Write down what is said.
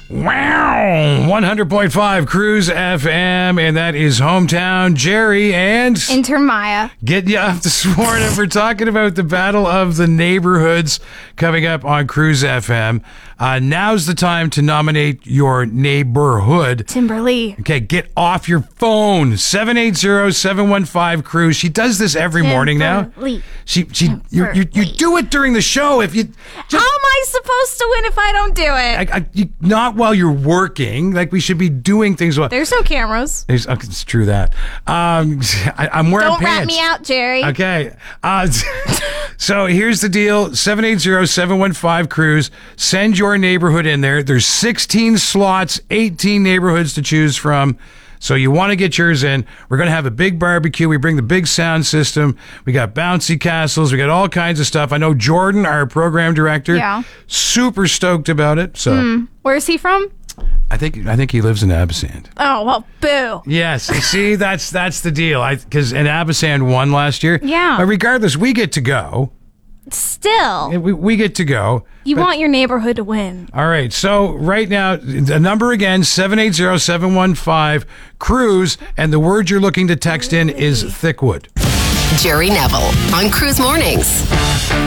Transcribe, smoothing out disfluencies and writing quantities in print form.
Wow! 100.5 Cruise FM, and that is Hometown Jerry and Enter Maya. Getting you up this morning. We're talking about the Battle of the Neighborhoods coming up on Cruise FM. Now's the time to nominate your neighborhood. Timberly. Okay, get off your phone. 780-715 Cruise. She does this every morning now. Timberly. You do it during the show. If you How am I supposed to win if I don't do it? not while you're working. Like, we should be doing things while There's no cameras. it's true that. I'm wearing Don't pants. rat me out, Jerry. Okay. So here's the deal. 780-715 Cruise. Send your neighborhood in there. There's 16 slots, 18 neighborhoods to choose from. So you want to get yours in. We're going to have a big barbecue. We bring the big sound system. We got bouncy castles. We got all kinds of stuff. I know Jordan, our program director, Yeah. super stoked about it. So Where's he from? I think he lives in Absand. Oh, well, boo. Yes, you see, that's the deal. Because Absand won last year. Yeah. But regardless, we get to go. Still, We get to go. you want your neighborhood to win. All right. So right now, the number again, 780-715 Cruise, and the word you're looking to text in is Thickwood. Jerry Neville on Cruise Mornings.